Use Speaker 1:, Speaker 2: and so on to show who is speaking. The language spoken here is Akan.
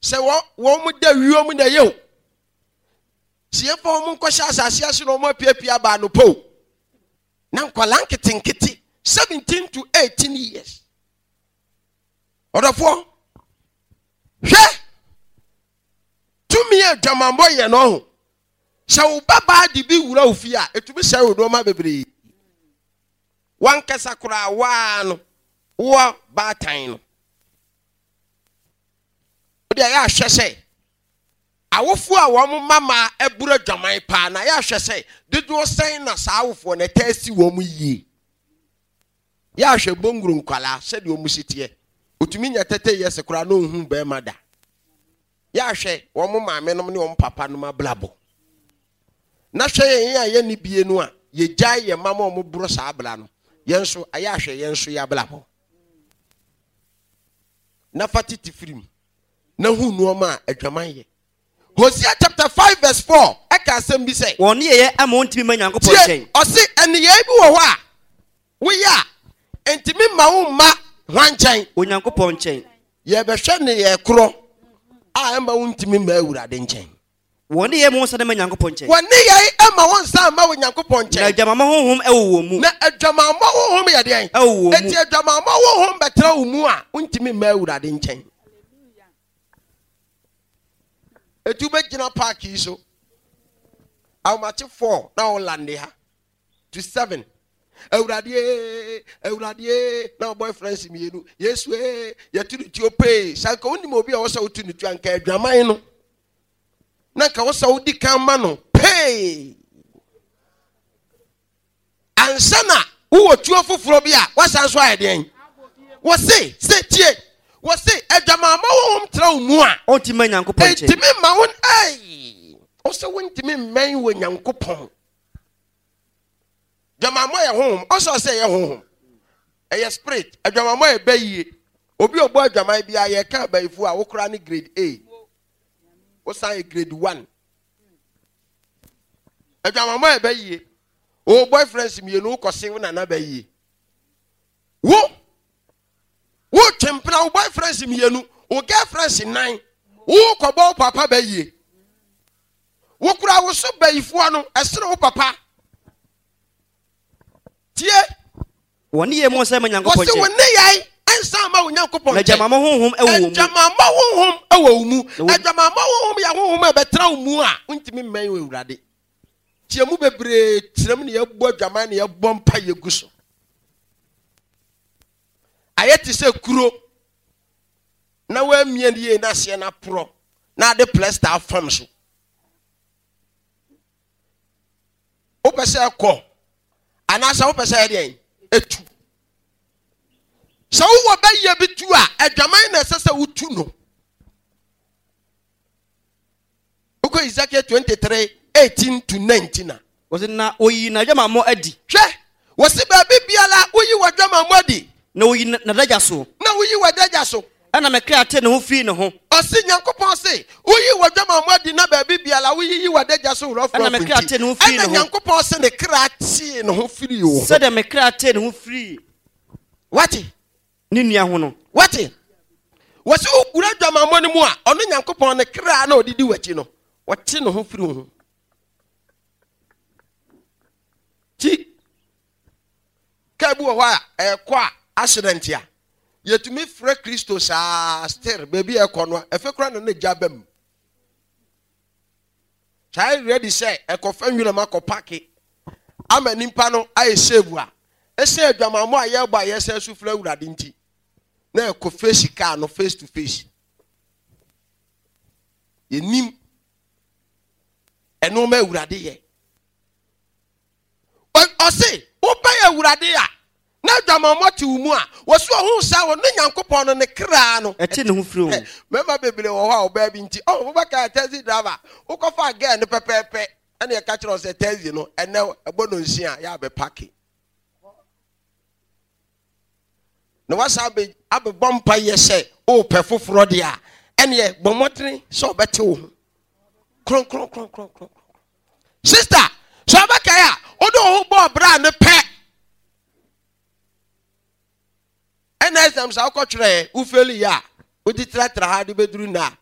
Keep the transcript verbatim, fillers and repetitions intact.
Speaker 1: Se wo wo mu da wiwo mu na ye. Sie fa mu nkɔhya asase ase no mo apiapia ba no po. Na nkwala nketinketi seventeen to eighteen years. Odofo. Hwɛ. Tumi adwamambo ye no. Se wo baba di bi wura ofi a etumi se wo do ma bebre. Wan kasa kura wa no. Wo batan no. Odi ya hwɛ sɛ awofo a wo mama ebura dwaman pa na ya hwɛ sɛ dedo sɛn na saa awofo na tasi wo mu yie. Ya hwɛ bonguru nkwala sɛ de o mu sitie. Otumi nya tete yes kura no hu be mada. Ya hwɛ wo mo maame no ne wo papa no mablabo. Na hwɛ yen ya ye ni bie no a ye gyae ye mama mo buro saa abla no. Yen so aya hwɛ yen so ya blabo. Na fatiti firim. Na hu no ma adwaman ye. Hosea chapter five verse four. Eka asem bi say.
Speaker 2: Won ye ye amontimi ma Nyankopon chen.
Speaker 1: Ose ene ye bi wo ho a. We ya entimi ma wo ma hwanchan.
Speaker 2: Onyankopon chen.
Speaker 1: Ye be hwe ne ye kro. A ema wo ntimi ma awurade nchen.
Speaker 2: Won ye mo nsa de ma Nyankopon chen.
Speaker 1: Won ye ema wo nsa ma wo Nyankopon chen.
Speaker 2: Na adwamama honhom ewo mu.
Speaker 1: Na adwamama honhom ye den.
Speaker 2: Ewo mu.
Speaker 1: Eti adwamama honhom betra wo mu a ntimi ma awurade nchen. Etu be gina park yi so. Aw mati four na o lande ha. To seven. Awurade awurade na boyfriends mi yenu. Yesu eh yetu ni tiope. Sanka woni mo bi a wo sa wotu ni tu anka adwaman no. Na ka wo sa wodi kan ma no. Pay. Ansana wo tu ofoforo bi a wasan so ayeden. Wo say say tie. Wo say adwamama wo hom tra wo mu a
Speaker 2: ontimi Nyankopon chen.
Speaker 1: Entimi ma won ai. O se wontimi men wo Nyankopon. Adwamama ye hom, o so say ye hom. E ye spirit, adwamama ye bayie. Obi obo adwaman bia ye ka bayifu a wo kura ni grade A. Wo say grade one. Adwamama ye bayie. O boyfriends mi enu ko se wo na na bayie. Wo Wo tempera wo boyfriends mienu, wo girlfriends nine. Wo kobo papa baye. Wo kura wo so bayifo no, esere wo papa. Tie.
Speaker 2: Won ye mo nsa ma Nyankopon chen.
Speaker 1: Wo se won ne yai, ensa ma wo Nyankopon chen.
Speaker 2: Na adwamama honhom ewo mu.
Speaker 1: Adwamama honhom ewo mu. Adwamama honhom ya honhom e betra wo mu a, untimi men wo Awurade. Tie mu bebre, tiram ne ye bo adwaman ne ye bo mpa ye guso. Ayeti se kuro na wa mien ye na se na pro na de plaster fam so o pese ko anasa o pese de etu so wo ba ye bitu a adwaman na sese wutu no uko Ezekiel twenty-three eighteen to nineteen na
Speaker 2: wosi na oyi na adwamamo adi
Speaker 1: hwe wosi ba bibiala oyi wadwamamo adi
Speaker 2: na oyi na daja so
Speaker 1: na oyi wadaja so
Speaker 2: ana mekra ate ne ho fi ne ho
Speaker 1: osi Nyankopon se oyi wadwamamo adi na ba bibiala oyi yi wadaja so rofo
Speaker 2: ana mekra ate ne ho fi ne ho
Speaker 1: ana Nyankopon se ne kra ate ne ho firi wo
Speaker 2: se de mekra ate ne ho firi
Speaker 1: wati
Speaker 2: ni nua ho no
Speaker 1: wati wasi ogura dwamamo ne mu a ono Nyankopon ne kra na odidi wachi no wati ne ho firi wo ti ka bu ho a e kwa accident ya yetumi frɛ Kristo saa still baby e no efe kura na ne jabam chai ready say e ko fa nwira ma ko pake ama nimpa no aye save a ese adwamamo a ye ba ye se su fra Awurade nti na e ko face car no face to face ye nim eno ma Awurade ye o se o ba Awurade a na adwamamo ti umu a wo so ho sa wo ne Nyankopon no ne kra no
Speaker 2: eti ne ho firi wo
Speaker 1: mema bebele wo ha oba bi nti oh wo ba ka taxi driver wo ko fa girl ne pepepe ene e ka kire o se taxi no ene ebo no nsia ya be parking no wasa be abe bompa ye se o pe foforo de a ene e bomotene so bete wo kron kron kron kron kron sister so ba ka ya odo ho bo bra ne pe ena exam sa ko twere ufeli ya odi tratra ha de beduru na